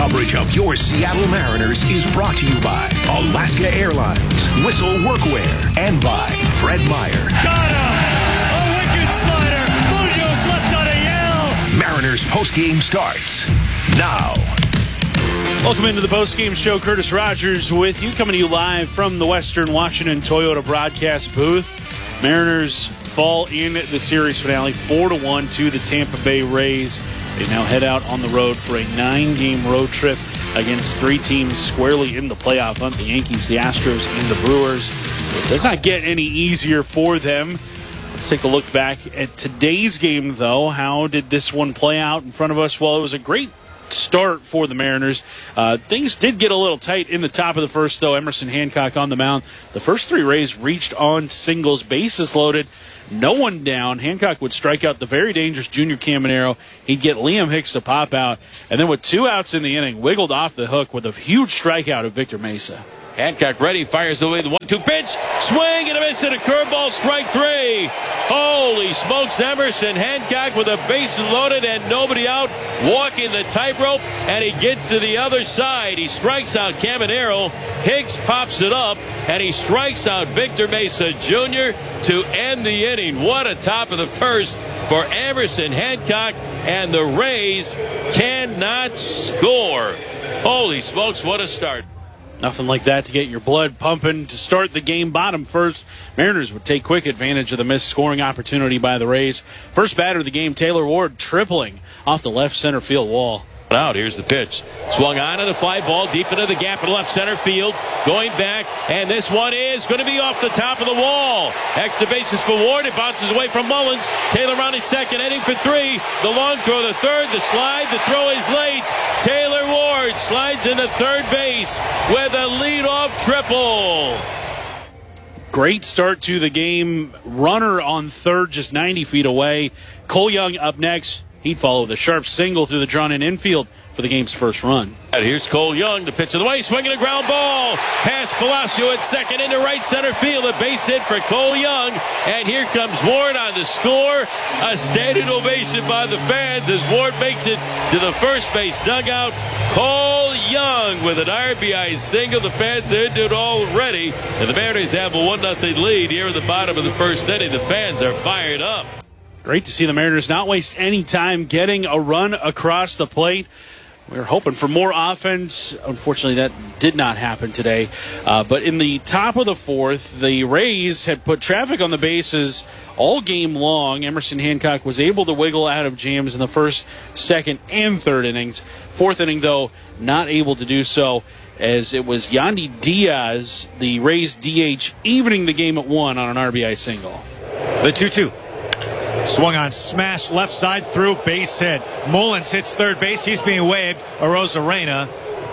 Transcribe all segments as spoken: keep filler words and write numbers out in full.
Coverage of your Seattle Mariners is brought to you by Alaska Airlines, Whistle Workwear, and by Fred Meyer. Got him! A wicked slider! Munoz lets out a yell! Mariners postgame starts now. Welcome into the postgame show. Curtis Rogers with you, coming to you live from the Western Washington Toyota broadcast booth. Mariners fall in the series finale four to one to the Tampa Bay Rays. They now head out on the road for a nine-game road trip against three teams squarely in the playoff hunt, the Yankees, the Astros, and the Brewers. So it does not get any easier for them. Let's take a look back at today's game, though. How did this one play out in front of us? Well, it was a great start for the Mariners. Uh, things did get a little tight in the top of the first, though. Emerson Hancock on the mound. The first three Rays reached on singles, bases loaded, no one down. Hancock would strike out the very dangerous Junior Caminero. He'd get Liam Hicks to pop out, and then with two outs in the inning, wiggled off the hook with a huge strikeout of Victor Mesa. Hancock ready, fires away the one two pitch, swing and a miss, and a curveball, strike three. Holy smokes, Emerson Hancock with a bases loaded and nobody out, walking the tightrope, and he gets to the other side. He strikes out Caminero. Hicks pops it up, and he strikes out Victor Mesa Junior to end the inning. What a top of the first for Emerson Hancock, and the Rays cannot score. Holy smokes, what a start. Nothing like that to get your blood pumping to start the game. Bottom first, Mariners would take quick advantage of the missed scoring opportunity by the Rays. First batter of the game, Taylor Ward, tripling off the left center field wall. Out, here's the pitch. Swung on and a fly ball deep into the gap in left center field. Going back, and this one is going to be off the top of the wall. Extra bases for Ward. It bounces away from Mullins. Taylor rounding second, heading for three. The long throw, the third, the slide. The throw is late. Taylor Ward slides into third base with a leadoff triple. Great start to the game. Runner on third, just ninety feet away. Cole Young up next. He'd follow the sharp single through the drawn-in infield for the game's first run. And here's Cole Young, the pitch of the way, swinging a ground ball past Palacio at second into right center field. A base hit for Cole Young, and here comes Ward on the score. A standing ovation by the fans as Ward makes it to the first base dugout. Cole Young with an R B I single. The fans are into it already, and the Mariners have a one nothing lead here at the bottom of the first inning. The fans are fired up. Great to see the Mariners not waste any time getting a run across the plate. We were hoping for more offense. Unfortunately, that did not happen today. Uh, but in the top of the fourth, the Rays had put traffic on the bases all game long. Emerson Hancock was able to wiggle out of jams in the first, second, and third innings. Fourth inning, though, not able to do so, as it was Yandy Diaz, the Rays D H, evening the game at one on an R B I single. The two two. Swung on, smash left side through, base hit. Mullins hits third base. He's being waved. Arozarena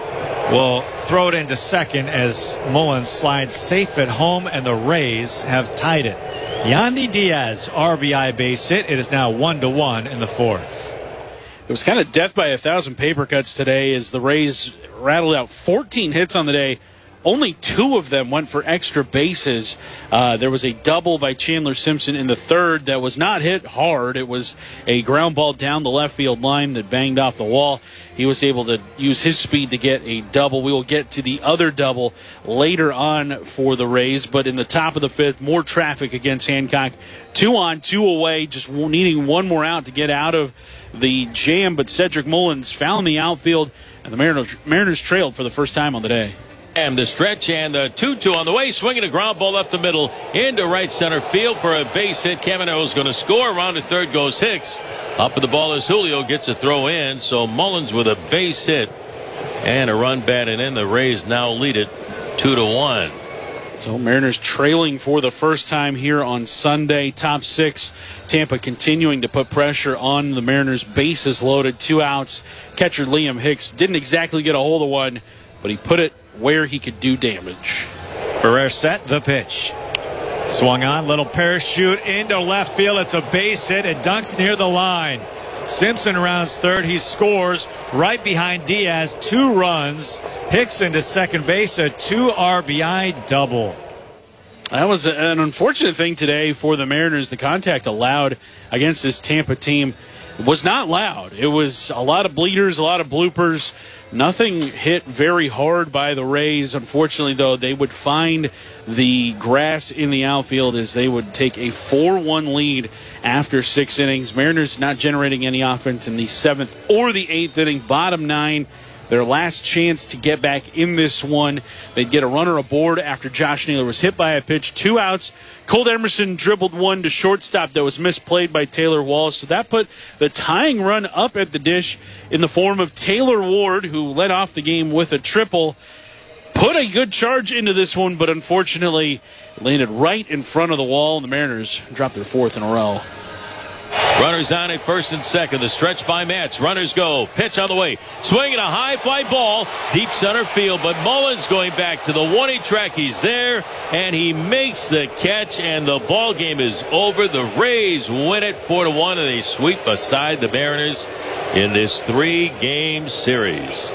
will throw it into second as Mullins slides safe at home, and the Rays have tied it. Yandy Diaz, R B I base hit. It is now one to one in the fourth. It was kind of death by a thousand paper cuts today as the Rays rattled out fourteen hits on the day. Only two of them went for extra bases. Uh, there was a double by Chandler Simpson in the third that was not hit hard. It was a ground ball down the left field line that banged off the wall. He was able to use his speed to get a double. We will get to the other double later on for the Rays. But in the top of the fifth, more traffic against Hancock. Two on, two away, just needing one more out to get out of the jam. But Cedric Mullins found the outfield, and the Mariners, Mariners trailed for the first time on the day. And the stretch, and the two two on the way, swinging a ground ball up the middle into right center field for a base hit. Caminero's going to score. Around to third goes Hicks. Up with the ball as Julio gets a throw in. So Mullins with a base hit and a run batted in. The Rays now lead it two to one. So Mariners trailing for the first time here on Sunday. Top six. Tampa continuing to put pressure on the Mariners. Bases loaded. Two outs. Catcher Liam Hicks didn't exactly get a hold of one, but he put it where he could do damage. Ferrer set the pitch. Swung on, little parachute into left field. It's a base hit. It dunks near the line. Simpson rounds third. He scores right behind Diaz. Two runs. Hicks into second base. A two R B I double. That was an unfortunate thing today for the Mariners. The contact allowed against this Tampa team. was not loud. It was a lot of bleeders, a lot of bloopers. Nothing hit very hard by the Rays. Unfortunately, though, they would find the grass in the outfield as they would take a four one lead after six innings. Mariners not generating any offense in the seventh or the eighth inning. Bottom nine, their last chance to get back in this one. They'd get a runner aboard after Josh Naylor was hit by a pitch. Two outs. Colt Emerson dribbled one to shortstop that was misplayed by Taylor Wallace. So that put the tying run up at the dish in the form of Taylor Ward, who led off the game with a triple. Put a good charge into this one, but unfortunately landed right in front of the wall, and the Mariners dropped their fourth in a row. Runners on at first and second. The stretch by Matz. Runners go. Pitch on the way. Swinging a high fly ball. Deep center field. But Mullins going back to the one-eight track. He's there. And he makes the catch. And the ball game is over. The Rays win it four to one. And they sweep aside the Mariners in this three-game series.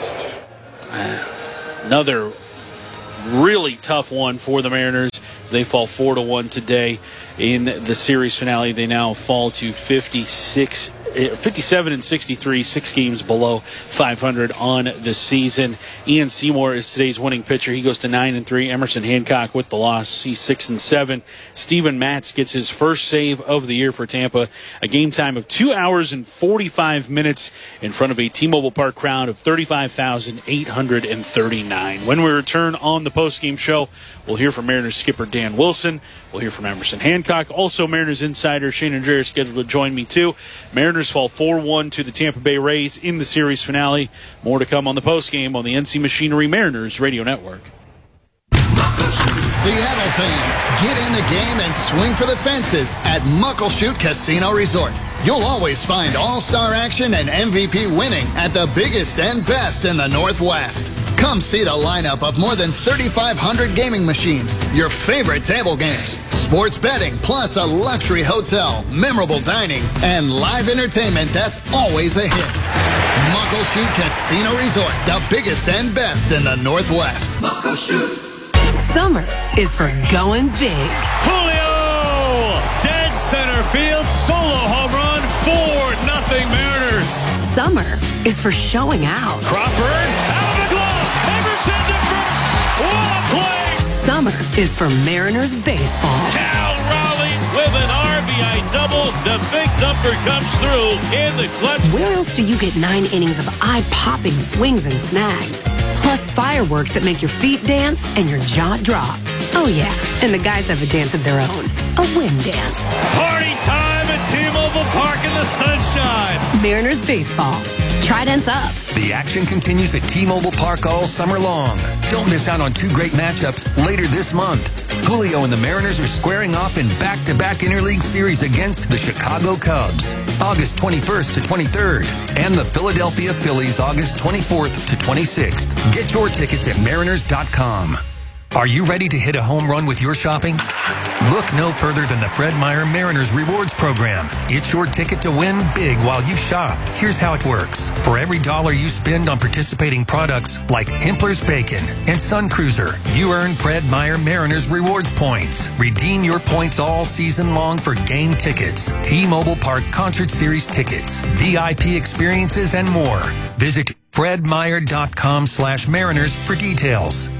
Another really tough one for the Mariners as they fall four to one today in the series finale. They now fall to fifty-six, fifty-seven and sixty-three, six games below five hundred on the season. Ian Seymour is today's winning pitcher. He goes to nine and three. Emerson Hancock with the loss. He's six and seven. Steven Matz gets his first save of the year for Tampa. A game time of two hours and forty-five minutes in front of a T-Mobile Park crowd of thirty-five thousand eight hundred thirty-nine. When we return on the postgame show, we'll hear from Mariners skipper Dan Wilson. We'll hear from Emerson Hancock. Also, Mariners insider Shane Andrea is scheduled to join me, too. Mariners fall four one to the Tampa Bay Rays in the series finale. More to come on the postgame on the N C Machinery Mariners Radio Network. Seattle fans, get in the game and swing for the fences at Muckleshoot Casino Resort. You'll always find all-star action and M V P winning at the biggest and best in the Northwest. Come see the lineup of more than thirty-five hundred gaming machines, your favorite table games, sports betting, plus a luxury hotel, memorable dining, and live entertainment that's always a hit. Muckleshoot Casino Resort, the biggest and best in the Northwest. Muckleshoot. Summer is for going big. Julio! Dead center field, solo home run, four nothing Mariners. Summer is for showing out. Crawford, out of the glove, Emerson to first, what a play! Summer is for Mariners baseball. Cal Raleigh with an R B I double. The big number comes through in the clutch. Where else do you get nine innings of eye-popping swings and snags? Plus fireworks that make your feet dance and your jaw drop. Oh yeah, and the guys have a dance of their own. A wind dance. Party time at T-Mobile Park in the sunshine. Mariners baseball. Tridents up. The action continues at T-Mobile Park all summer long. Don't miss out on two great matchups later this month. Julio and the Mariners are squaring off in back-to-back interleague series against the Chicago Cubs, August twenty-first to twenty-third, and the Philadelphia Phillies, August twenty-fourth to twenty-sixth. Get your tickets at mariners dot com. Are you ready to hit a home run with your shopping? Look no further than the Fred Meyer Mariners Rewards Program. It's your ticket to win big while you shop. Here's how it works. For every dollar you spend on participating products like Hempler's Bacon and Sun Cruiser, you earn Fred Meyer Mariners Rewards points. Redeem your points all season long for game tickets, T-Mobile Park Concert Series tickets, V I P experiences, and more. Visit fred meyer dot com slash mariners for details.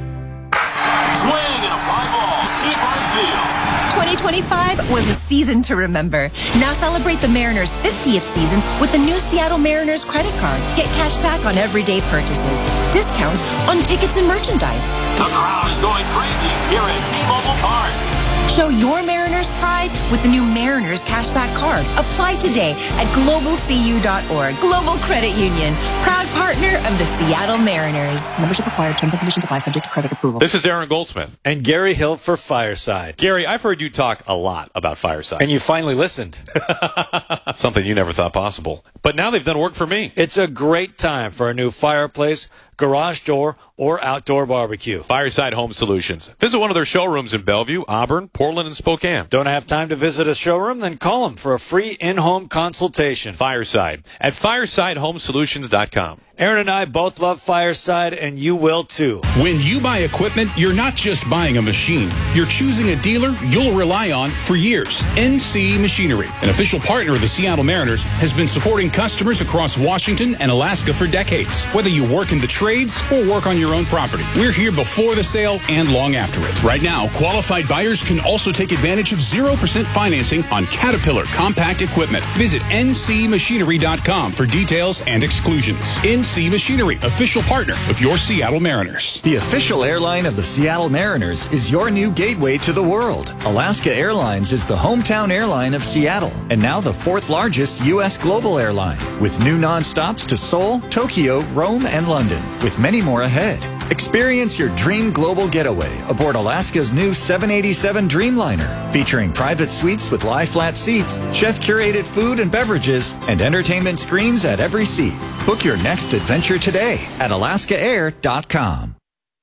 Swing and a fly ball. Deep right field. twenty twenty-five was a season to remember. Now celebrate the Mariners' fiftieth season with the new Seattle Mariners credit card. Get cash back on everyday purchases. Discounts on tickets and merchandise. The crowd is going crazy here at T-Mobile Park. Show your Mariners pride with the new Mariners Cashback Card. Apply today at global c u dot org. Global Credit Union, proud partner of the Seattle Mariners. Membership required. Terms and conditions apply. Subject to credit approval. This is Aaron Goldsmith and Gary Hill for Fireside. Gary, I've heard you talk a lot about Fireside. And you finally listened. Something you never thought possible. But now they've done work for me. It's a great time for a new fireplace, garage door, or outdoor barbecue. Fireside Home Solutions. Visit one of their showrooms in Bellevue, Auburn, Portland, and Spokane. Don't have time to visit a showroom? Then call them for a free in-home consultation. Fireside at fireside home solutions dot com. Aaron and I both love Fireside, and you will too. When you buy equipment, you're not just buying a machine. You're choosing a dealer you'll rely on for years. N C Machinery, an official partner of the Seattle Mariners, has been supporting customers across Washington and Alaska for decades. Whether you work in the trades or work on your own property, we're here before the sale and long after it. Right now, qualified buyers can also take advantage of zero percent financing on Caterpillar compact equipment. Visit N C machinery dot com for details and exclusions. N C Machinery, official partner of your Seattle Mariners. The official airline of the Seattle Mariners is your new gateway to the world. Alaska Airlines is the hometown airline of Seattle and now the fourth largest U S global airline, with new nonstops to Seoul, Tokyo, Rome, and London, with many more ahead. Experience your dream global getaway aboard Alaska's new seven eighty-seven Dreamliner, featuring private suites with lie-flat seats, chef-curated food and beverages, and entertainment screens at every seat. Book your next adventure today at alaska air dot com.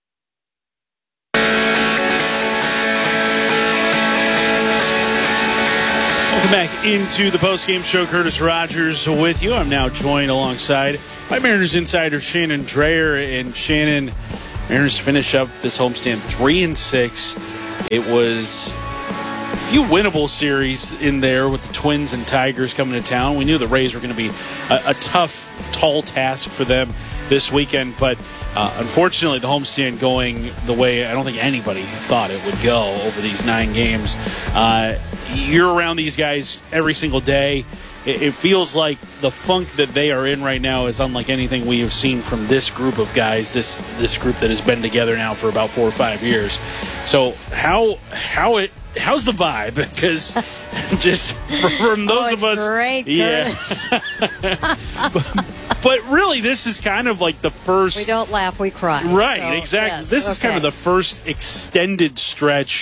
Welcome back into the postgame show. Curtis Rogers with you. I'm now joined alongside by Mariners insider Shannon Drayer. And Shannon, Mariners finish up this homestand three and six. It was a few winnable series in there with the Twins and Tigers coming to town. We knew the Rays were going to be a, a tough, tall task for them this weekend, but uh, unfortunately the homestand going the way I don't think anybody thought it would go over these nine games. Uh, you're around these guys every single day. It, it feels like the funk that they are in right now is unlike anything we have seen from this group of guys, this this group that has been together now for about four or five years. So how how it how's the vibe? Because just from those oh, it's of us, great, yes. but, but really, this is kind of like the first. We don't laugh, we cry. Right, so, exactly. Yes, this is okay. kind of the first extended stretch